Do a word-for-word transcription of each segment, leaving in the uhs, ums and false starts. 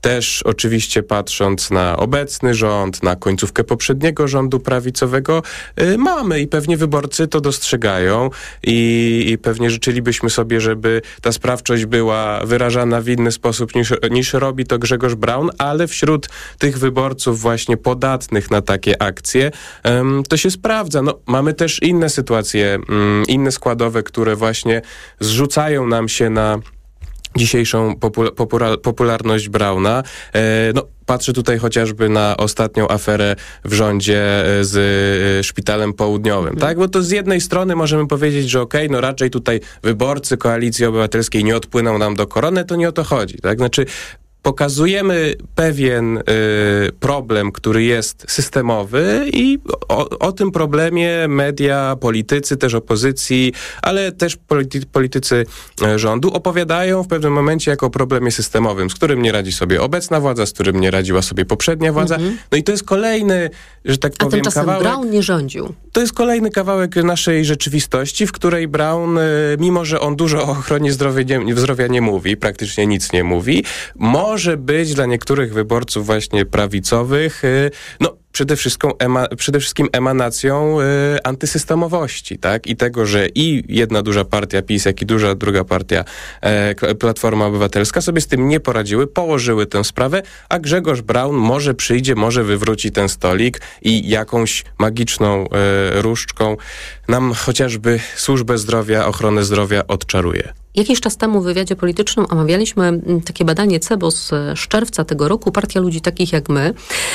też oczywiście patrząc na obecny rząd, na końcówkę poprzedniego rządu prawicowego, y, mamy i pewnie wyborcy to dostrzegają i, i pewnie życzylibyśmy sobie, żeby ta sprawczość była wyrażana w inny sposób niż, niż robi to Grzegorz Braun, ale wśród tych wyborców właśnie podatnych na takie akcje um, to się sprawdza. No, mamy też inne sytuacje, um, inne składowe, które właśnie zrzucają nam się na dzisiejszą popul- popula- popularność Brauna. E, no, patrzę tutaj chociażby na ostatnią aferę w rządzie z y, Szpitalem Południowym, mhm. tak? Bo to z jednej strony możemy powiedzieć, że okej, okay, no raczej tutaj wyborcy Koalicji Obywatelskiej nie odpłyną nam do korony, to nie o to chodzi, tak? Znaczy, pokazujemy pewien y, problem, który jest systemowy i o, o tym problemie media, politycy, też opozycji, ale też polity, politycy y, rządu opowiadają w pewnym momencie jako o problemie systemowym, z którym nie radzi sobie obecna władza, z którym nie radziła sobie poprzednia władza. Mhm. No i to jest kolejny, że tak A powiem, tymczasem kawałek... Braun nie rządził. To jest kolejny kawałek naszej rzeczywistości, w której Braun, y, mimo że on dużo o ochronie zdrowia nie, zdrowia nie mówi, praktycznie nic nie mówi, może może być dla niektórych wyborców właśnie prawicowych, no przede wszystkim, ema, przede wszystkim emanacją y, antysystemowości, tak? I tego, że i jedna duża partia PiS, jak i duża druga partia e, Platforma Obywatelska sobie z tym nie poradziły, położyły tę sprawę, a Grzegorz Braun może przyjdzie, może wywróci ten stolik i jakąś magiczną e, różdżką nam chociażby służbę zdrowia, ochronę zdrowia odczaruje. Jakiś czas temu w wywiadzie politycznym omawialiśmy takie badanie C E B O z czerwca tego roku, Partia Ludzi Takich jak My.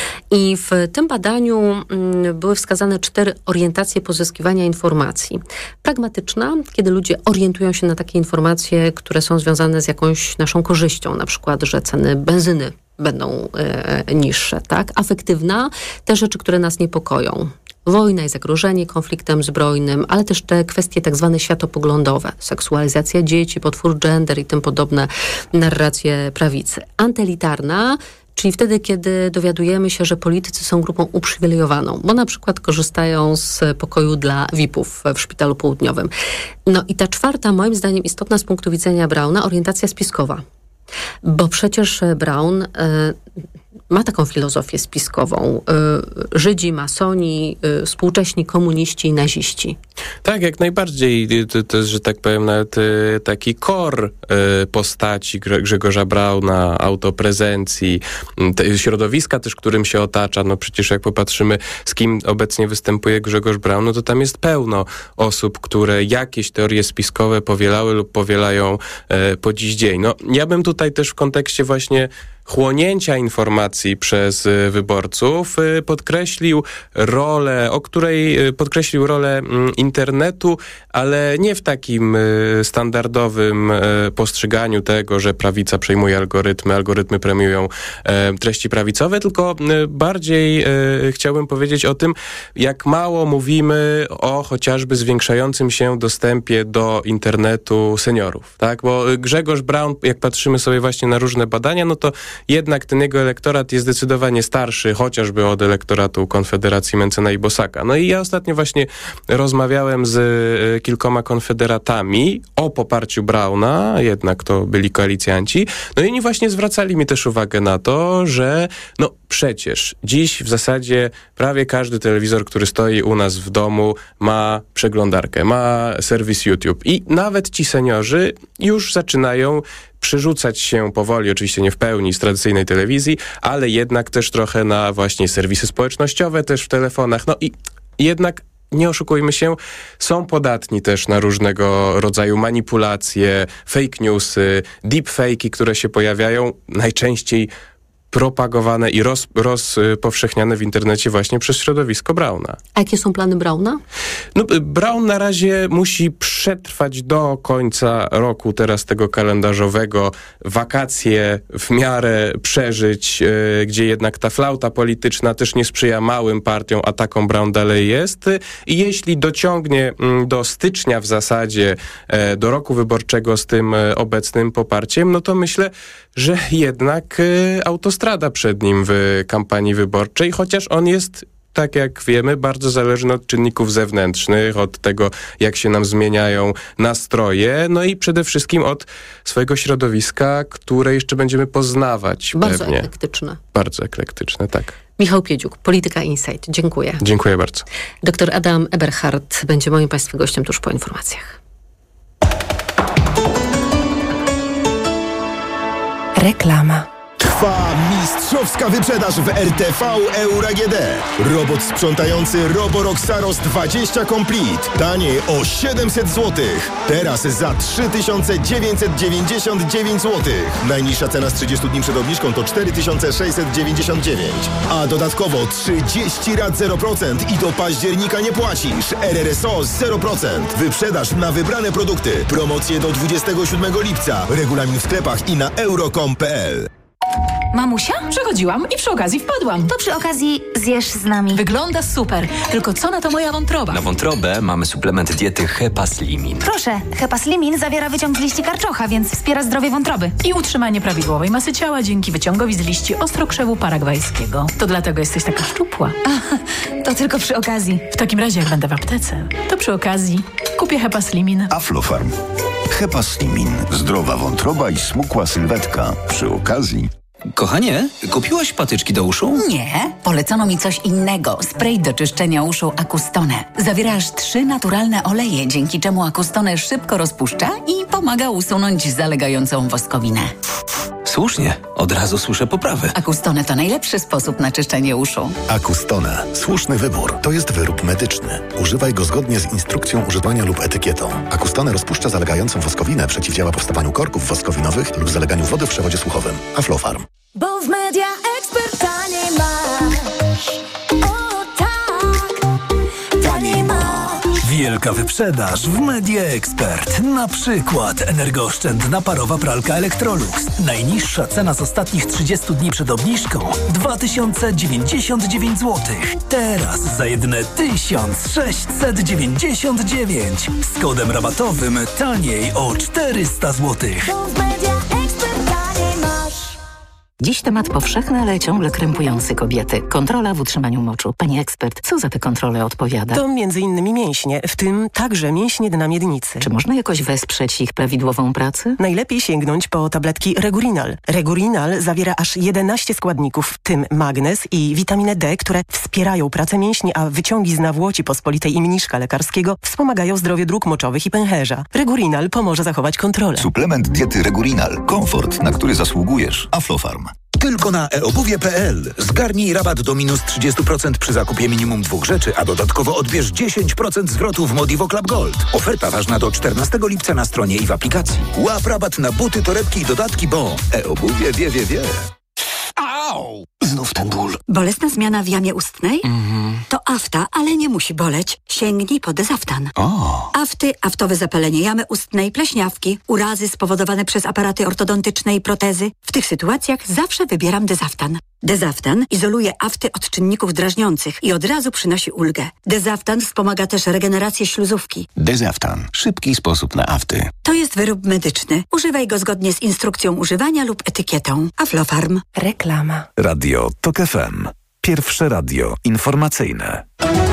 I w tym badaniu były wskazane cztery orientacje pozyskiwania informacji. Pragmatyczna, kiedy ludzie orientują się na takie informacje, które są związane z jakąś naszą korzyścią, na przykład, że ceny benzyny będą e, niższe, tak? Afektywna, te rzeczy, które nas niepokoją. Wojna i zagrożenie konfliktem zbrojnym, ale też te kwestie tak zwane światopoglądowe, seksualizacja dzieci, potwór gender i tym podobne narracje prawicy. Antyelitarna, czyli wtedy, kiedy dowiadujemy się, że politycy są grupą uprzywilejowaną, bo na przykład korzystają z pokoju dla V I P-ów w Szpitalu Południowym. No i ta czwarta, moim zdaniem istotna z punktu widzenia Brauna, orientacja spiskowa. Bo przecież Braun y, ma taką filozofię spiskową. Y, Żydzi, masoni, y, współcześni komuniści i naziści. Tak, jak najbardziej. To, to jest, że tak powiem, nawet y, taki core y, postaci Grzegorza Brauna, autoprezencji, te, środowiska też, którym się otacza. No przecież jak popatrzymy, z kim obecnie występuje Grzegorz Braun, no to tam jest pełno osób, które jakieś teorie spiskowe powielały lub powielają y, po dziś dzień. No ja bym tutaj też w kontekście właśnie chłonięcia informacji przez y, wyborców y, podkreślił rolę, o której y, podkreślił rolę y, internetu, ale nie w takim y, standardowym y, postrzeganiu tego, że prawica przejmuje algorytmy, algorytmy premiują y, treści prawicowe, tylko y, bardziej y, chciałbym powiedzieć o tym, jak mało mówimy o chociażby zwiększającym się dostępie do internetu seniorów, tak? Bo Grzegorz Braun, jak patrzymy sobie właśnie na różne badania, no to jednak ten jego elektorat jest zdecydowanie starszy, chociażby od elektoratu Konfederacji Mencena i Bosaka. No i ja ostatnio właśnie rozmawiałem z y, kilkoma konfederatami o poparciu Brauna, jednak to byli koalicjanci, no i oni właśnie zwracali mi też uwagę na to, że no przecież dziś w zasadzie prawie każdy telewizor, który stoi u nas w domu, ma przeglądarkę, ma serwis YouTube i nawet ci seniorzy już zaczynają przerzucać się powoli, oczywiście nie w pełni z tradycyjnej telewizji, ale jednak też trochę na właśnie serwisy społecznościowe też w telefonach. No i jednak nie oszukujmy się, są podatni też na różnego rodzaju manipulacje, fake newsy, deepfake'i, które się pojawiają najczęściej propagowane i roz, rozpowszechniane w internecie właśnie przez środowisko Brauna. A jakie są plany Brauna? No, Braun na razie musi przetrwać do końca roku teraz tego kalendarzowego, wakacje w miarę przeżyć, yy, gdzie jednak ta flauta polityczna też nie sprzyja małym partiom, a taką Braun dalej jest. I jeśli dociągnie yy, do stycznia w zasadzie, yy, do roku wyborczego z tym yy, obecnym poparciem, no to myślę, że jednak yy, autostrada przed nim w kampanii wyborczej, chociaż on jest tak jak wiemy, bardzo zależny od czynników zewnętrznych, od tego, jak się nam zmieniają nastroje, no i przede wszystkim od swojego środowiska, które jeszcze będziemy poznawać. Bardzo pewnie. eklektyczne. Bardzo eklektyczne, tak. Michał Piedziuk, Polityka Insight. Dziękuję. Dziękuję bardzo. Doktor Adam Eberhard będzie moim Państwa gościem tuż po informacjach. Reklama. Trwa mistrzowska wyprzedaż w R T V Euro A G D. Robot sprzątający Roborock Saros dwadzieścia Complete. Taniej o siedemset złotych. Teraz za trzy tysiące dziewięćset dziewięćdziesiąt dziewięć złotych. Najniższa cena z trzydziestu dni przed obniżką to cztery tysiące sześćset dziewięćdziesiąt dziewięć. A dodatkowo trzydzieści rat zero procent i do października nie płacisz. R R S O zero procent. Wyprzedaż na wybrane produkty. Promocje do dwudziestego siódmego lipca. Regulamin w sklepach i na euro kropka com kropka p l. Mamusia? Przechodziłam i przy okazji wpadłam. To przy okazji zjesz z nami. Wygląda super, tylko co na to moja wątroba? Na wątrobę mamy suplement diety Hepaslimin. Proszę, Hepaslimin zawiera wyciąg z liści karczocha, więc wspiera zdrowie wątroby. I utrzymanie prawidłowej masy ciała dzięki wyciągowi z liści ostrokrzewu paragwajskiego. To dlatego jesteś taka szczupła. A, to tylko przy okazji. W takim razie, jak będę w aptece, to przy okazji kupię Hepaslimin. Aflofarm. Hepaslimin. Zdrowa wątroba i smukła sylwetka. Przy okazji... Kochanie, kupiłaś patyczki do uszu? Nie, polecono mi coś innego. Spray do czyszczenia uszu Acustone. Zawiera aż trzy naturalne oleje, dzięki czemu Acustone szybko rozpuszcza i pomaga usunąć zalegającą woskowinę. Słusznie, od razu słyszę poprawę. Acustone to najlepszy sposób na czyszczenie uszu. Acustone. Słuszny wybór. To jest wyrób medyczny. Używaj go zgodnie z instrukcją używania lub etykietą. Acustone rozpuszcza zalegającą woskowinę, przeciwdziała powstawaniu korków woskowinowych lub zaleganiu wody w przewodzie słuchowym. Aflofarm. Bo w Media Expert taniej masz. O tak, taniej masz. Wielka wyprzedaż w Media Expert. Na przykład energooszczędna parowa pralka Electrolux. Najniższa cena z ostatnich trzydziestu dni przed obniżką dwa tysiące dziewięćdziesiąt dziewięć złotych. Teraz za jedyne tysiąc sześćset dziewięćdziesiąt dziewięć. Z kodem rabatowym taniej o czterysta złotych. Bo w Media Expert taniej masz. Dziś temat powszechny, ale ciągle krępujący kobiety. Kontrola w utrzymaniu moczu. Pani ekspert, co za te kontrole odpowiada? To między innymi mięśnie, w tym także mięśnie dna miednicy. Czy można jakoś wesprzeć ich prawidłową pracę? Najlepiej sięgnąć po tabletki Regurinal. Regurinal zawiera aż jedenaście składników, w tym magnez i witaminę D, które wspierają pracę mięśni, a wyciągi z nawłoci pospolitej i mniszka lekarskiego wspomagają zdrowie dróg moczowych i pęcherza. Regurinal pomoże zachować kontrolę. Suplement diety Regurinal. Komfort, na który zasługujesz. Aflofarm. Tylko na e obuwie kropka p l. Zgarnij rabat do minus trzydzieści procent przy zakupie minimum dwóch rzeczy, a dodatkowo odbierz dziesięć procent zwrotu w Modivo Club Gold. Oferta ważna do czternastego lipca na stronie i w aplikacji. Łap rabat na buty, torebki i dodatki, bo e-obuwie wie, wie, wie. Au! Znów ten ból. Bolesna zmiana w jamie ustnej? Mhm. To afta, ale nie musi boleć. Sięgnij po Dezaftan. O. Afty, aftowe zapalenie jamy ustnej, pleśniawki, urazy spowodowane przez aparaty ortodontyczne i protezy. W tych sytuacjach zawsze wybieram Dezaftan. Dezaftan izoluje afty od czynników drażniących i od razu przynosi ulgę. Dezaftan wspomaga też regenerację śluzówki. Dezaftan. Szybki sposób na afty. To jest wyrób medyczny. Używaj go zgodnie z instrukcją używania lub etykietą. Aflofarm. Reklama. Radio TOK F M. Pierwsze radio informacyjne.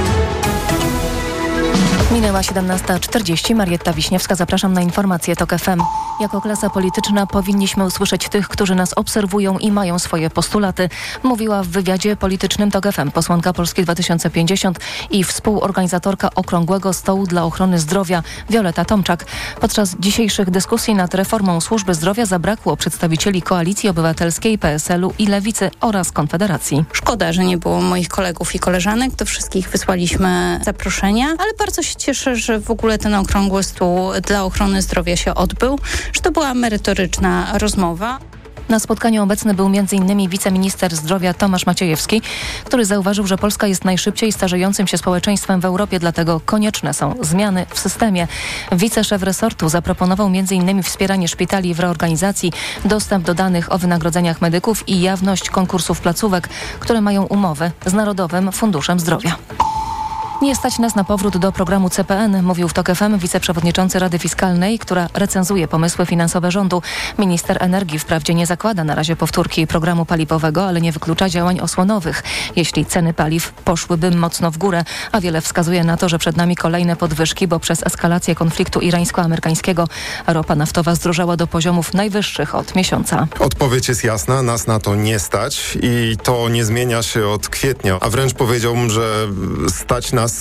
Minęła siedemnasta czterdzieści. Marietta Wiśniewska, zapraszam na informacje TOK F M. Jako klasa polityczna powinniśmy usłyszeć tych, którzy nas obserwują i mają swoje postulaty, mówiła w wywiadzie politycznym TOK F M posłanka Polski dwa tysiące pięćdziesiąt i współorganizatorka Okrągłego Stołu dla Ochrony Zdrowia Wioleta Tomczak. Podczas dzisiejszych dyskusji nad reformą służby zdrowia zabrakło przedstawicieli Koalicji Obywatelskiej, P S L u i Lewicy oraz Konfederacji. Szkoda, że nie było moich kolegów i koleżanek. Do wszystkich wysłaliśmy zaproszenia, ale bardzo się cieszę, że w ogóle ten Okrągły Stół dla Ochrony Zdrowia się odbył, że to była merytoryczna rozmowa. Na spotkaniu obecny był między innymi wiceminister zdrowia Tomasz Maciejewski, który zauważył, że Polska jest najszybciej starzejącym się społeczeństwem w Europie, dlatego konieczne są zmiany w systemie. Wiceszef resortu zaproponował między innymi wspieranie szpitali w reorganizacji, dostęp do danych o wynagrodzeniach medyków i jawność konkursów placówek, które mają umowy z Narodowym Funduszem Zdrowia. Nie stać nas na powrót do programu C P N, mówił w TOK F M wiceprzewodniczący Rady Fiskalnej, która recenzuje pomysły finansowe rządu. Minister energii wprawdzie nie zakłada na razie powtórki programu paliwowego, ale nie wyklucza działań osłonowych, jeśli ceny paliw poszłyby mocno w górę, a wiele wskazuje na to, że przed nami kolejne podwyżki, bo przez eskalację konfliktu irańsko-amerykańskiego ropa naftowa zdrożała do poziomów najwyższych od miesiąca. Odpowiedź jest jasna, nas na to nie stać i to nie zmienia się od kwietnia, a wręcz powiedziałbym, że stać nas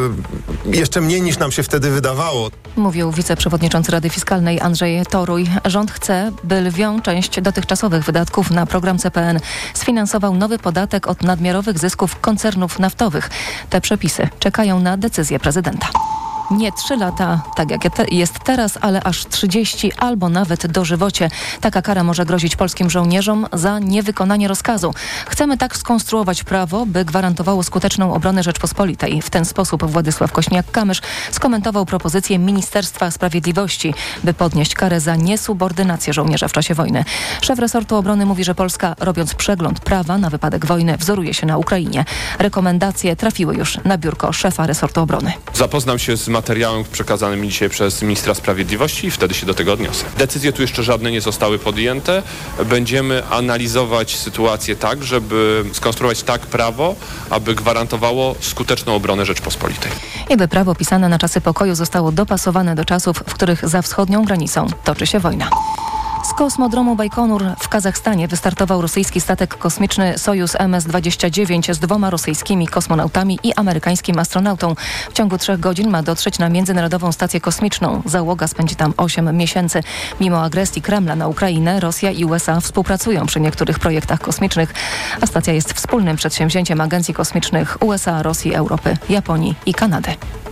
y, jeszcze mniej niż nam się wtedy wydawało. Mówił wiceprzewodniczący Rady Fiskalnej Andrzej Toruj. Rząd chce, by lwią część dotychczasowych wydatków na program C P N sfinansował nowy podatek od nadmiarowych zysków koncernów naftowych. Te przepisy czekają na decyzję prezydenta. Nie trzy lata, tak jak jest teraz, ale aż trzydzieści albo nawet dożywocie. Taka kara może grozić polskim żołnierzom za niewykonanie rozkazu. Chcemy tak skonstruować prawo, by gwarantowało skuteczną obronę Rzeczpospolitej. W ten sposób Władysław Kośniak-Kamysz skomentował propozycję Ministerstwa Sprawiedliwości, by podnieść karę za niesubordynację żołnierza w czasie wojny. Szef resortu obrony mówi, że Polska, robiąc przegląd prawa na wypadek wojny, wzoruje się na Ukrainie. Rekomendacje trafiły już na biurko szefa resortu obrony. Zapoznam się z materiałem przekazanym mi dzisiaj przez ministra sprawiedliwości i wtedy się do tego odniosę. Decyzje tu jeszcze żadne nie zostały podjęte. Będziemy analizować sytuację tak, żeby skonstruować tak prawo, aby gwarantowało skuteczną obronę Rzeczpospolitej. I by prawo pisane na czasy pokoju zostało dopasowane do czasów, w których za wschodnią granicą toczy się wojna. Z kosmodromu Bajkonur w Kazachstanie wystartował rosyjski statek kosmiczny Sojuz M S dwadzieścia dziewięć z dwoma rosyjskimi kosmonautami i amerykańskim astronautą. W ciągu trzech godzin ma dotrzeć na Międzynarodową Stację Kosmiczną. Załoga spędzi tam osiem miesięcy. Mimo agresji Kremla na Ukrainę, Rosja i U S A współpracują przy niektórych projektach kosmicznych, a stacja jest wspólnym przedsięwzięciem agencji kosmicznych U S A, Rosji, Europy, Japonii i Kanady.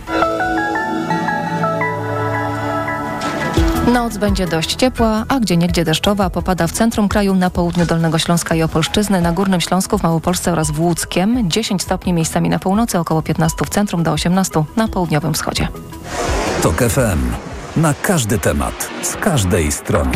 Noc będzie dość ciepła, a gdzieniegdzie deszczowa. Popada w centrum kraju, na południu Dolnego Śląska i Opolszczyzny, na Górnym Śląsku, w Małopolsce oraz w Łódzkiem. dziesięć stopni miejscami na północy, około piętnaście w centrum, do osiemnaście na południowym wschodzie. TOK F M. Na każdy temat, z każdej strony.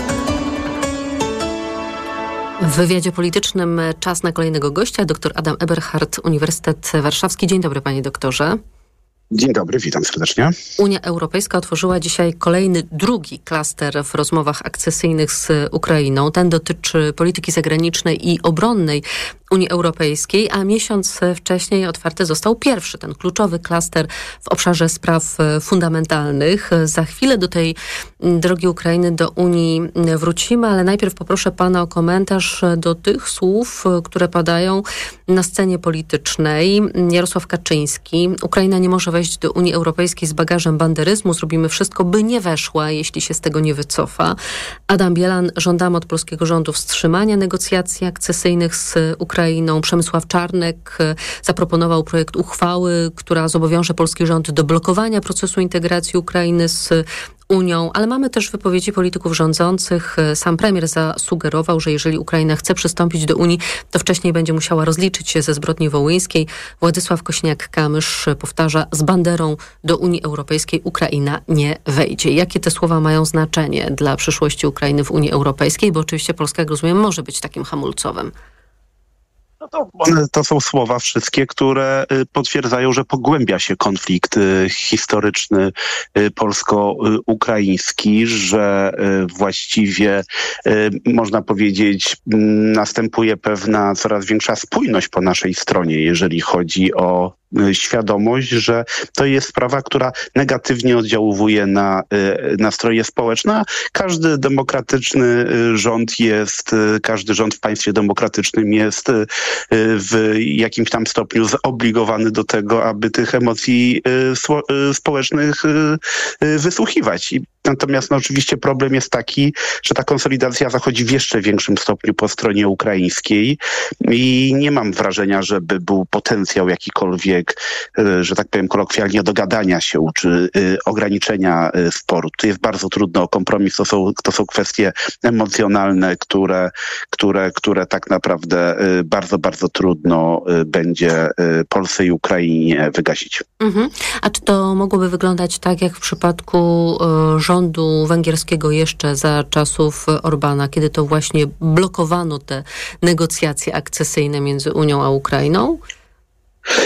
W wywiadzie politycznym czas na kolejnego gościa, dr Adam Eberhard, Uniwersytet Warszawski. Dzień dobry, panie doktorze. Dzień dobry, witam serdecznie. Unia Europejska otworzyła dzisiaj kolejny, drugi klaster w rozmowach akcesyjnych z Ukrainą. Ten dotyczy polityki zagranicznej i obronnej Unii Europejskiej, a miesiąc wcześniej otwarty został pierwszy, ten kluczowy klaster w obszarze spraw fundamentalnych. Za chwilę do tej drogi Ukrainy, do Unii wrócimy, ale najpierw poproszę pana o komentarz do tych słów, które padają na scenie politycznej. Jarosław Kaczyński: Ukraina nie może wejść do Unii Europejskiej z bagażem banderyzmu. Zrobimy wszystko, by nie weszła, jeśli się z tego nie wycofa. Adam Bielan: żądamy od polskiego rządu wstrzymania negocjacji akcesyjnych z Ukrainą. Przemysław Czarnek zaproponował projekt uchwały, która zobowiąże polski rząd do blokowania procesu integracji Ukrainy z Unią, ale mamy też wypowiedzi polityków rządzących. Sam premier zasugerował, że jeżeli Ukraina chce przystąpić do Unii, to wcześniej będzie musiała rozliczyć się ze zbrodni wołyńskiej. Władysław Kośniak-Kamysz powtarza: z banderą do Unii Europejskiej Ukraina nie wejdzie. Jakie te słowa mają znaczenie dla przyszłości Ukrainy w Unii Europejskiej? Bo oczywiście Polska, jak rozumiem, może być takim hamulcowym. No to, to są słowa wszystkie, które potwierdzają, że pogłębia się konflikt historyczny polsko-ukraiński, że właściwie można powiedzieć następuje pewna coraz większa spójność po naszej stronie, jeżeli chodzi o świadomość, że to jest sprawa, która negatywnie oddziałuje na nastroje społeczne. Każdy demokratyczny rząd jest, każdy rząd w państwie demokratycznym jest w jakimś tam stopniu zobligowany do tego, aby tych emocji społecznych wysłuchiwać. Natomiast no, oczywiście problem jest taki, że ta konsolidacja zachodzi w jeszcze większym stopniu po stronie ukraińskiej i nie mam wrażenia, żeby był potencjał jakikolwiek, że tak powiem kolokwialnie, dogadania się czy ograniczenia sporu. Tu jest bardzo trudno o kompromis, to są, to są kwestie emocjonalne, które, które, które tak naprawdę bardzo, bardzo trudno będzie Polsce i Ukrainie wygasić. Mhm. A czy to mogłoby wyglądać tak, jak w przypadku rządu węgierskiego jeszcze za czasów Orbana, kiedy to właśnie blokowano te negocjacje akcesyjne między Unią a Ukrainą?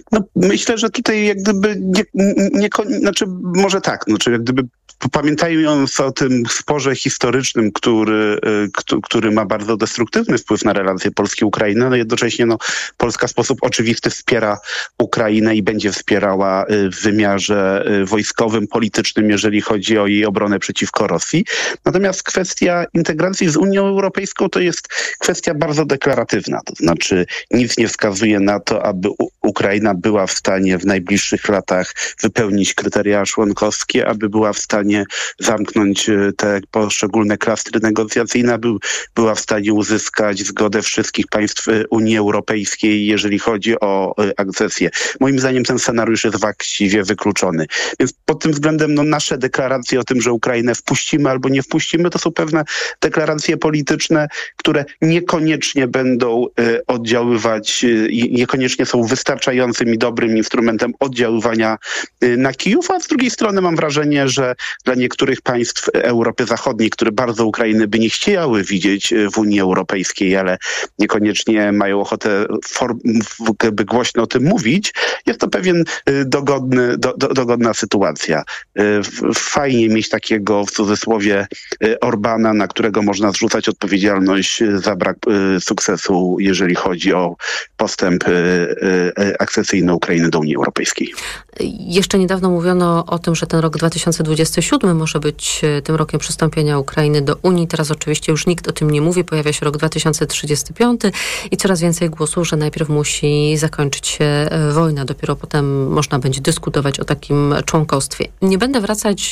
No, myślę, że tutaj jak gdyby nie, nie, nie, znaczy może tak, znaczy jak gdyby pamiętając o tym sporze historycznym, który, który ma bardzo destruktywny wpływ na relacje Polski-Ukrainy, no jednocześnie no, Polska w sposób oczywisty wspiera Ukrainę i będzie wspierała w wymiarze wojskowym, politycznym, jeżeli chodzi o jej obronę przeciwko Rosji. Natomiast kwestia integracji z Unią Europejską to jest kwestia bardzo deklaratywna. To znaczy nic nie wskazuje na to, aby Ukraina była w stanie w najbliższych latach wypełnić kryteria członkowskie, aby była w stanie zamknąć te poszczególne klastry negocjacyjne, aby była w stanie uzyskać zgodę wszystkich państw Unii Europejskiej, jeżeli chodzi o akcesję. Moim zdaniem ten scenariusz jest właściwie wykluczony. Więc pod tym względem no, nasze deklaracje o tym, że Ukrainę wpuścimy albo nie wpuścimy, to są pewne deklaracje polityczne, które niekoniecznie będą y, oddziaływać i y, niekoniecznie są wystarczającym i dobrym instrumentem oddziaływania y, na Kijów, a z drugiej strony mam wrażenie, że dla niektórych państw Europy Zachodniej, które bardzo Ukrainy by nie chciały widzieć w Unii Europejskiej, ale niekoniecznie mają ochotę form, by głośno o tym mówić, jest to pewien dogodny, do, do, dogodna sytuacja. Fajnie mieć takiego w cudzysłowie Orbana, na którego można zrzucać odpowiedzialność za brak sukcesu, jeżeli chodzi o postęp akcesyjny Ukrainy do Unii Europejskiej. Jeszcze niedawno mówiono o tym, że ten rok dwa tysiące dwudziesty siódmy może być tym rokiem przystąpienia Ukrainy do Unii. Teraz oczywiście już nikt o tym nie mówi. Pojawia się rok dwa tysiące trzydziesty piąty i coraz więcej głosów, że najpierw musi zakończyć się wojna. Dopiero potem można będzie dyskutować o takim członkostwie. Nie będę wracać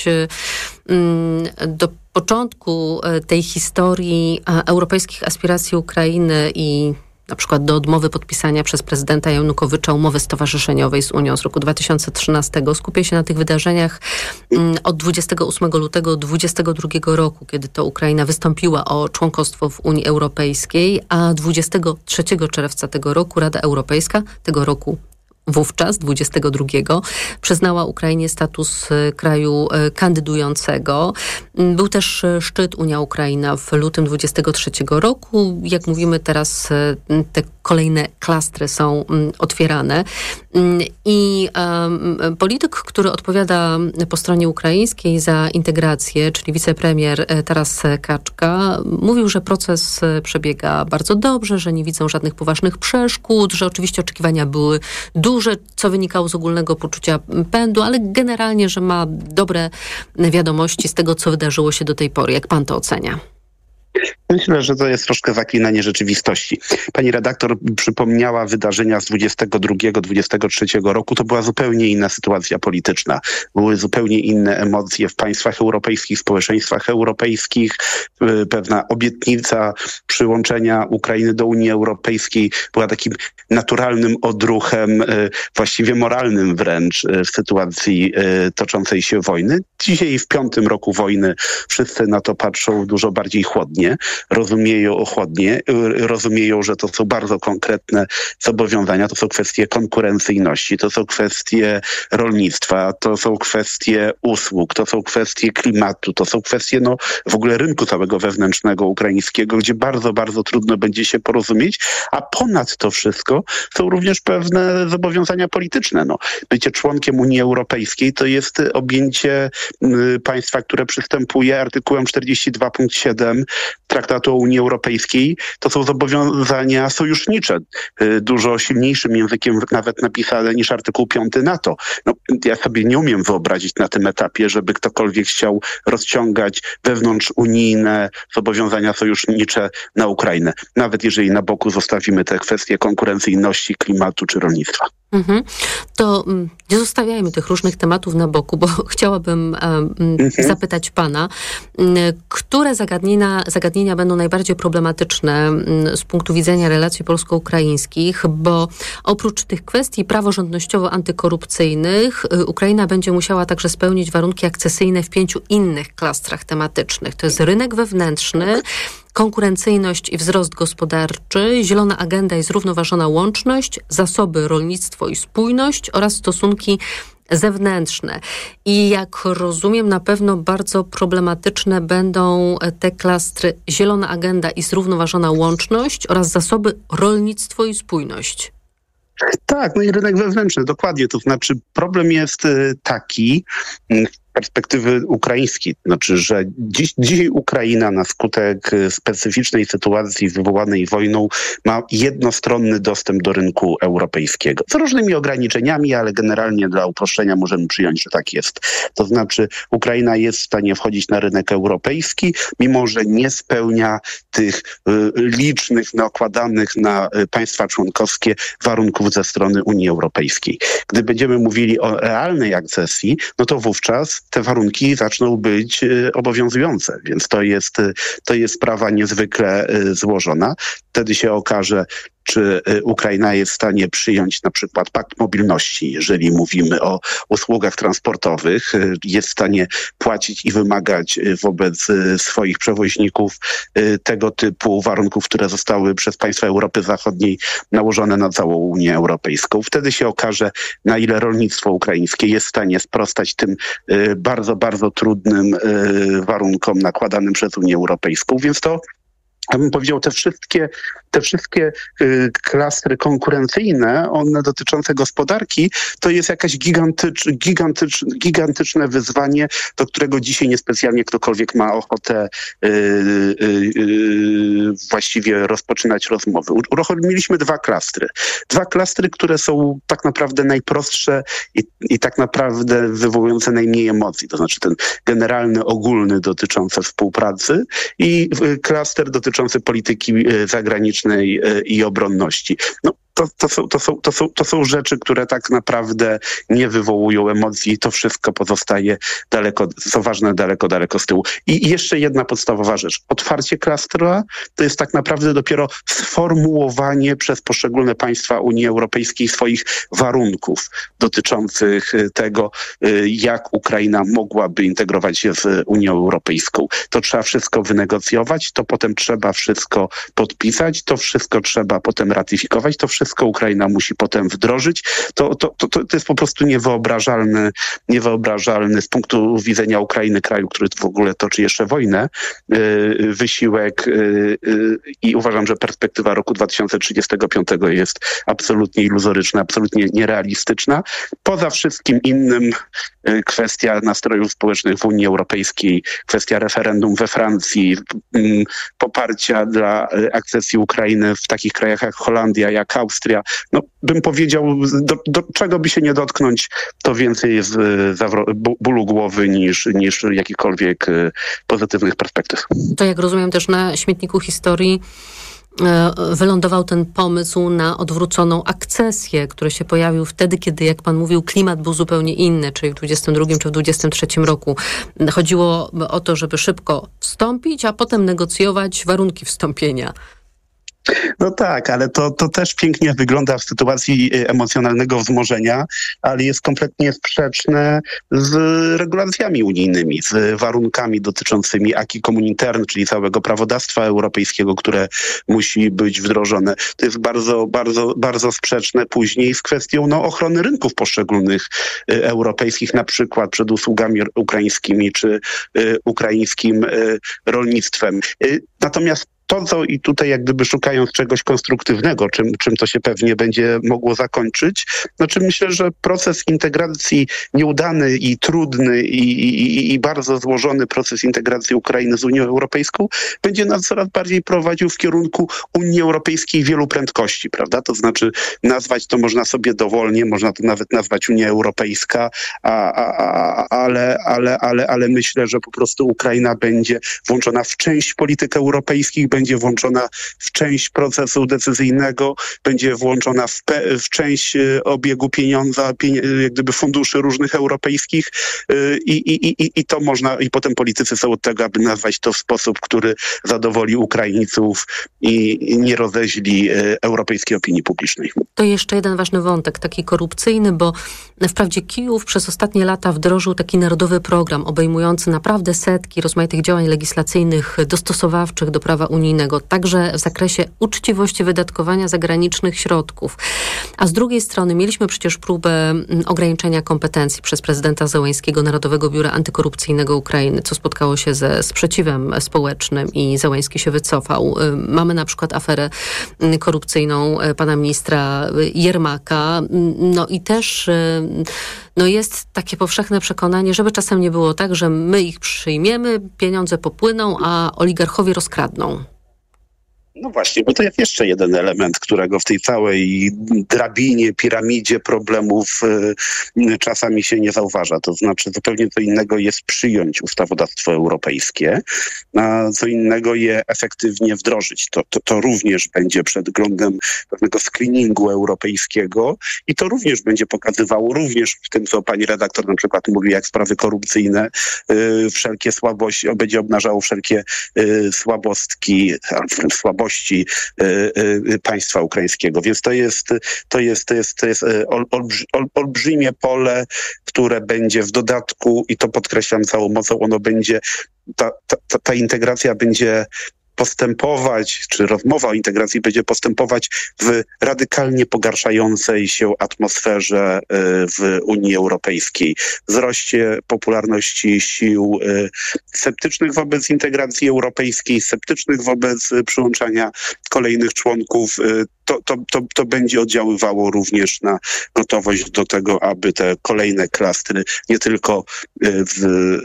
do początku tej historii europejskich aspiracji Ukrainy i na przykład do odmowy podpisania przez prezydenta Janukowycza umowy stowarzyszeniowej z Unią z roku dwa tysiące trzynastego. Skupię się na tych wydarzeniach od dwudziestego ósmego lutego dwudziestego drugiego roku, kiedy to Ukraina wystąpiła o członkostwo w Unii Europejskiej, a dwudziestego trzeciego czerwca tego roku Rada Europejska, tego roku wówczas, dwudziestego drugiego, przyznała Ukrainie status kraju kandydującego. Był też szczyt Unia-Ukraina w lutym dwudziestego trzeciego roku. Jak mówimy teraz, te kolejne klastry są otwierane. I um, polityk, który odpowiada po stronie ukraińskiej za integrację, czyli wicepremier Taras Kaczka, mówił, że proces przebiega bardzo dobrze, że nie widzą żadnych poważnych przeszkód, że oczywiście oczekiwania były duże, co wynikało z ogólnego poczucia pędu, ale generalnie, że ma dobre wiadomości z tego, co wydarzyło się do tej pory. Jak pan to ocenia? Myślę, że to jest troszkę zaklinanie rzeczywistości. Pani redaktor przypomniała wydarzenia z dwudziestego drugiego dwudziestego trzeciego roku. To była zupełnie inna sytuacja polityczna. Były zupełnie inne emocje w państwach europejskich, społeczeństwach europejskich. Pewna obietnica przyłączenia Ukrainy do Unii Europejskiej była takim naturalnym odruchem, właściwie moralnym wręcz w sytuacji toczącej się wojny. Dzisiaj w piątym roku wojny wszyscy na to patrzą dużo bardziej chłodnie. Rozumieją chłodnie, rozumieją, że to są bardzo konkretne zobowiązania, to są kwestie konkurencyjności, to są kwestie rolnictwa, to są kwestie usług, to są kwestie klimatu, to są kwestie no, w ogóle rynku całego wewnętrznego ukraińskiego, gdzie bardzo, bardzo trudno będzie się porozumieć, a ponad to wszystko są również pewne zobowiązania polityczne. No, bycie członkiem Unii Europejskiej to jest objęcie y, państwa, które przystępuje artykułem czterdzieści dwa punkt siedem Traktatu o Unii Europejskiej, to są zobowiązania sojusznicze, dużo silniejszym językiem nawet napisane niż artykuł piąty NATO. No, ja sobie nie umiem wyobrazić na tym etapie, żeby ktokolwiek chciał rozciągać wewnątrz unijne zobowiązania sojusznicze na Ukrainę. Nawet jeżeli na boku zostawimy te kwestie konkurencyjności, klimatu czy rolnictwa. Mhm. To um, nie zostawiajmy tych różnych tematów na boku, bo chciałabym um, mhm. zapytać pana, um, które zagadnienia, zagadnienia będą najbardziej problematyczne um, z punktu widzenia relacji polsko-ukraińskich, bo oprócz tych kwestii praworządnościowo-antykorupcyjnych y, Ukraina będzie musiała także spełnić warunki akcesyjne w pięciu innych klastrach tematycznych. To jest rynek wewnętrzny, konkurencyjność i wzrost gospodarczy, zielona agenda i zrównoważona łączność, zasoby, rolnictwo i spójność oraz stosunki zewnętrzne. I jak rozumiem, na pewno bardzo problematyczne będą te klastry zielona agenda i zrównoważona łączność oraz zasoby, rolnictwo i spójność. Tak, no i rynek wewnętrzny, dokładnie. To znaczy problem jest taki, perspektywy ukraińskiej. Znaczy, że dziś, dzisiaj Ukraina na skutek specyficznej sytuacji wywołanej wojną ma jednostronny dostęp do rynku europejskiego. Z różnymi ograniczeniami, ale generalnie dla uproszczenia możemy przyjąć, że tak jest. To znaczy Ukraina jest w stanie wchodzić na rynek europejski, mimo że nie spełnia tych y, licznych, nakładanych na y, państwa członkowskie warunków ze strony Unii Europejskiej. Gdy będziemy mówili o realnej akcesji, no to wówczas te warunki zaczną być y, obowiązujące, więc to jest, y, to jest sprawa niezwykle y, złożona. Wtedy się okaże, czy Ukraina jest w stanie przyjąć na przykład pakt mobilności, jeżeli mówimy o usługach transportowych, jest w stanie płacić i wymagać wobec swoich przewoźników tego typu warunków, które zostały przez państwa Europy Zachodniej nałożone na całą Unię Europejską. Wtedy się okaże, na ile rolnictwo ukraińskie jest w stanie sprostać tym bardzo, bardzo trudnym warunkom nakładanym przez Unię Europejską, więc to ja bym powiedział, te wszystkie, te wszystkie y, klastry konkurencyjne, one dotyczące gospodarki, to jest jakaś gigantycz, gigantycz, gigantyczne wyzwanie, do którego dzisiaj niespecjalnie ktokolwiek ma ochotę y, y, y, właściwie rozpoczynać rozmowy. Uruchomiliśmy dwa klastry. Dwa klastry, które są tak naprawdę najprostsze i, i tak naprawdę wywołujące najmniej emocji. To znaczy ten generalny, ogólny dotyczący współpracy i y, klaster dotyczący polityki zagranicznej i obronności. No, to, to, są, to, są, to, są, to są rzeczy, które tak naprawdę nie wywołują emocji. To wszystko pozostaje daleko, co ważne, daleko, daleko z tyłu. I jeszcze jedna podstawowa rzecz. Otwarcie klastra to jest tak naprawdę dopiero sformułowanie przez poszczególne państwa Unii Europejskiej swoich warunków dotyczących tego, jak Ukraina mogłaby integrować się z Unią Europejską. To trzeba wszystko wynegocjować, to potem trzeba wszystko podpisać, to wszystko trzeba potem ratyfikować, to wszystko Ukraina musi potem wdrożyć. To, to, to, to jest po prostu niewyobrażalny, niewyobrażalny z punktu widzenia Ukrainy, kraju, który w ogóle toczy jeszcze wojnę, yy, wysiłek yy, yy, i uważam, że perspektywa roku dwa tysiące trzydziestego piątego jest absolutnie iluzoryczna, absolutnie nierealistyczna. Poza wszystkim innym yy, kwestia nastrojów społecznych w Unii Europejskiej, kwestia referendum we Francji, yy, poparcia dla yy, akcesji Ukrainy w takich krajach jak Holandia, jak Austria. No, bym powiedział, do, do czego by się nie dotknąć, to więcej jest zawro- bólu głowy niż, niż jakichkolwiek pozytywnych perspektyw. To jak rozumiem też na śmietniku historii wylądował ten pomysł na odwróconą akcesję, który się pojawił wtedy, kiedy, jak pan mówił, klimat był zupełnie inny, czyli w dwudziestym drugim czy w dwudziestym trzecim roku. Chodziło o to, żeby szybko wstąpić, a potem negocjować warunki wstąpienia. No tak, ale to, to też pięknie wygląda w sytuacji emocjonalnego wzmożenia, ale jest kompletnie sprzeczne z regulacjami unijnymi, z warunkami dotyczącymi acquis communautaire, czyli całego prawodawstwa europejskiego, które musi być wdrożone. To jest bardzo, bardzo, bardzo sprzeczne później z kwestią no, ochrony rynków poszczególnych y, europejskich, na przykład przed usługami ukraińskimi czy y, ukraińskim y, rolnictwem. Y, natomiast to, co i tutaj jak gdyby szukając czegoś konstruktywnego, czym, czym to się pewnie będzie mogło zakończyć, znaczy myślę, że proces integracji nieudany i trudny i, i, i bardzo złożony proces integracji Ukrainy z Unią Europejską będzie nas coraz bardziej prowadził w kierunku Unii Europejskiej wielu prędkości, prawda? To znaczy nazwać to można sobie dowolnie, można to nawet nazwać Unia Europejska, a, a, a, ale, ale, ale, ale myślę, że po prostu Ukraina będzie włączona w część polityk europejskich, będzie włączona w część procesu decyzyjnego, będzie włączona w, pe- w część obiegu pieniądza, pien- jak gdyby funduszy różnych europejskich i, i, i, i to można, i potem politycy są od tego, aby nazwać to w sposób, który zadowoli Ukraińców i nie rozeźli europejskiej opinii publicznej. To jeszcze jeden ważny wątek, taki korupcyjny, bo wprawdzie Kijów przez ostatnie lata wdrożył taki narodowy program obejmujący naprawdę setki rozmaitych działań legislacyjnych dostosowawczych do prawa unijnego, także w zakresie uczciwości wydatkowania zagranicznych środków. A z drugiej strony mieliśmy przecież próbę ograniczenia kompetencji przez prezydenta Zełeńskiego Narodowego Biura Antykorupcyjnego Ukrainy, co spotkało się ze sprzeciwem społecznym i Zełeński się wycofał. Mamy na przykład aferę korupcyjną pana ministra Jermaka. No i też no jest takie powszechne przekonanie, żeby czasem nie było tak, że my ich przyjmiemy, pieniądze popłyną, a oligarchowie rozkradną. No właśnie, bo to jest jeszcze jeden element, którego w tej całej drabinie, piramidzie problemów y, czasami się nie zauważa. To znaczy zupełnie co innego jest przyjąć ustawodawstwo europejskie, a co innego je efektywnie wdrożyć. To, to, to również będzie przed względem pewnego screeningu europejskiego i to również będzie pokazywało, również w tym, co pani redaktor na przykład mówi, jak sprawy korupcyjne, y, wszelkie słabości, będzie obnażało wszelkie y, słabostki, wręcz słabości państwa ukraińskiego. Więc to jest, to jest, to jest, to jest olbrzymie pole, które będzie w dodatku, i to podkreślam całą mocą, ono będzie, ta, ta, ta integracja będzie postępować, czy rozmowa o integracji będzie postępować w radykalnie pogarszającej się atmosferze w Unii Europejskiej. Wzroście popularności sił sceptycznych wobec integracji europejskiej, sceptycznych wobec przyłączania kolejnych członków. To, to, to, to będzie oddziaływało również na gotowość do tego, aby te kolejne klastry nie tylko, w,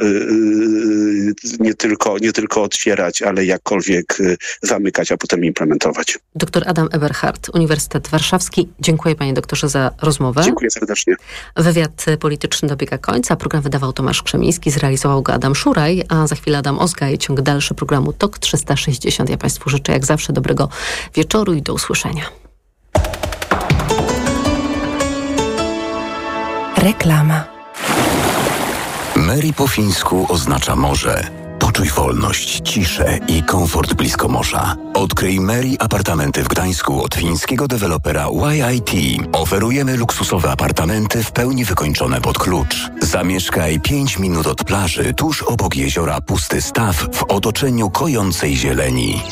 nie tylko, nie tylko otwierać, ale jakkolwiek zamykać, a potem implementować. Doktor Adam Eberhard, Uniwersytet Warszawski. Dziękuję panie doktorze za rozmowę. Dziękuję serdecznie. Wywiad polityczny dobiega końca. Program wydawał Tomasz Krzemiński, zrealizował go Adam Szuraj, a za chwilę Adam Ozga i ciąg dalszy programu Tok trzysta sześćdziesiąt. Ja państwu życzę jak zawsze dobrego wieczoru i do usłyszenia. Reklama. Mary po fińsku oznacza morze. Poczuj wolność, ciszę i komfort blisko morza. Odkryj Mary apartamenty w Gdańsku od fińskiego dewelopera Y I T. Oferujemy luksusowe apartamenty w pełni wykończone pod klucz. Zamieszkaj pięć minut od plaży, tuż obok jeziora Pusty Staw w otoczeniu kojącej zieleni.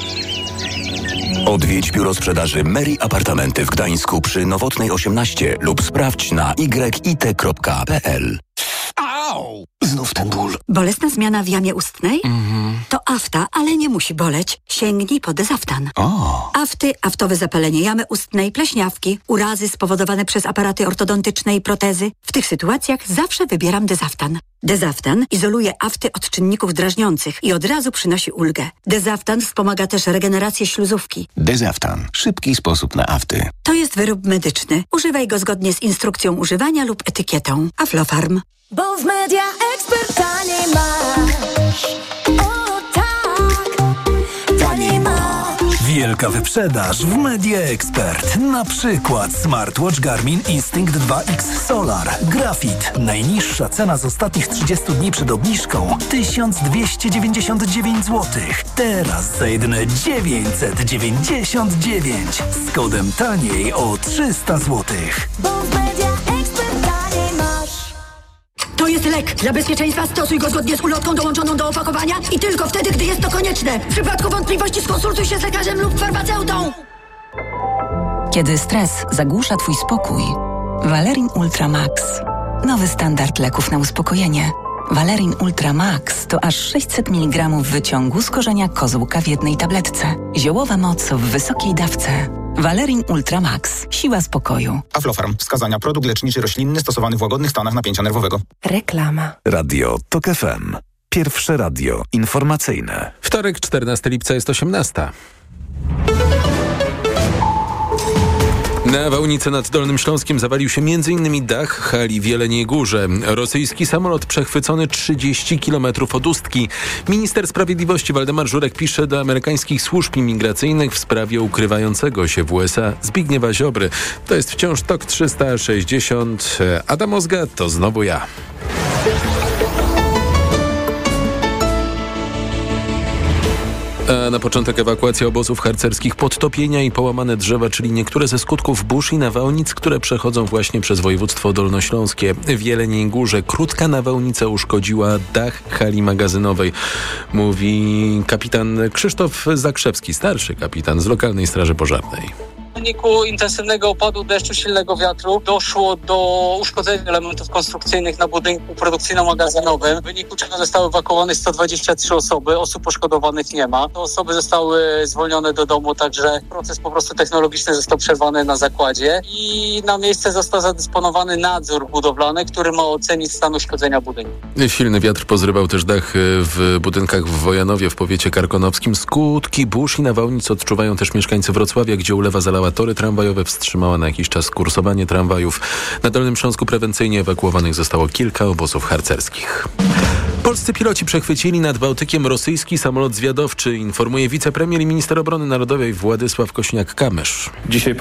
Odwiedź biuro sprzedaży Mary Apartamenty w Gdańsku przy Nowotnej osiemnaście lub sprawdź na y i t kropka p l. Au! Znów ten ból. Bolesna zmiana w jamie ustnej? Mhm. To afta, ale nie musi boleć. Sięgnij po Dezaftan. O. Afty, aftowe zapalenie jamy ustnej, pleśniawki, urazy spowodowane przez aparaty ortodontyczne i protezy. W tych sytuacjach zawsze wybieram Dezaftan. Dezaftan izoluje afty od czynników drażniących i od razu przynosi ulgę. Dezaftan wspomaga też regenerację śluzówki. Dezaftan. Szybki sposób na afty. To jest wyrób medyczny. Używaj go zgodnie z instrukcją używania lub etykietą. Aflofarm. Bo w Media Expert taniej masz. O tak, taniej masz. Wielka wyprzedaż w Media Expert. Na przykład smartwatch Garmin Instinct dwa X Solar. Grafit. Najniższa cena z ostatnich trzydziestu dni przed obniżką tysiąc dwieście dziewięćdziesiąt dziewięć złotych. Teraz za jedyne dziewięćset dziewięćdziesiąt dziewięć. Z kodem taniej o trzysta złotych. Bo w Media Expert taniej masz. To jest lek. Dla bezpieczeństwa stosuj go zgodnie z ulotką dołączoną do opakowania i tylko wtedy, gdy jest to konieczne. W przypadku wątpliwości skonsultuj się z lekarzem lub farmaceutą. Kiedy stres zagłusza twój spokój, Valerin Ultra Max. Nowy standard leków na uspokojenie. Valerin Ultra Max to aż sześćset miligramów wyciągu z korzenia kozłka w jednej tabletce. Ziołowa moc w wysokiej dawce. Valerin Ultra Max. Siła spokoju. Aflofarm. Wskazania. Produkt leczniczy roślinny stosowany w łagodnych stanach napięcia nerwowego. Reklama. Radio Tok F M. Pierwsze radio informacyjne. Wtorek, czternastego lipca jest osiemnasta. Na Wałnicy nad Dolnym Śląskiem zawalił się między innymi dach hali w Jeleniej Górze. Rosyjski samolot przechwycony trzydzieści kilometrów od Ustki. Minister Sprawiedliwości Waldemar Żurek pisze do amerykańskich służb imigracyjnych w sprawie ukrywającego się w U S A Zbigniewa Ziobry. To jest wciąż Tok trzysta sześćdziesiąt. Adam Ozga, to znowu ja. A na początek ewakuacja obozów harcerskich, podtopienia i połamane drzewa, czyli niektóre ze skutków burz i nawałnic, które przechodzą właśnie przez województwo dolnośląskie. W Jeleniej Górze krótka nawałnica uszkodziła dach hali magazynowej, mówi kapitan Krzysztof Zakrzewski, starszy kapitan z lokalnej straży pożarnej. wyniku intensywnego opadu deszczu, silnego wiatru doszło do uszkodzenia elementów konstrukcyjnych na budynku produkcyjno-magazynowym, w wyniku czego zostały ewakuowane sto dwadzieścia trzy osoby. Osób poszkodowanych nie ma. Te osoby zostały zwolnione do domu, także proces po prostu technologiczny został przerwany na zakładzie i na miejsce został zadysponowany nadzór budowlany, który ma ocenić stan uszkodzenia budynku. Silny wiatr pozrywał też dach w budynkach w Wojanowie w powiecie karkonowskim. Skutki burz i nawałnic odczuwają też mieszkańcy Wrocławia, gdzie ulewa zalała tory tramwajowe, wstrzymała na jakiś czas kursowanie tramwajów. Na Dolnym Śląsku prewencyjnie ewakuowanych zostało kilka obozów harcerskich. Polscy piloci przechwycili nad Bałtykiem rosyjski samolot zwiadowczy, informuje wicepremier i minister obrony narodowej Władysław Kośniak-Kamysz. Dzisiaj